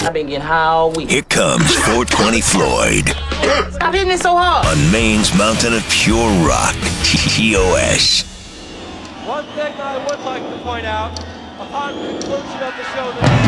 I've been getting high all week. Here comes 420 Floyd Stop hitting it so hard. on Maine's mountain of pure rock, TOS. One thing I would like to point out, upon conclusion of the show,